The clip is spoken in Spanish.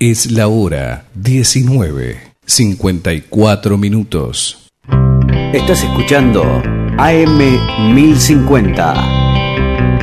Es la hora 19:54. Estás escuchando AM 1050.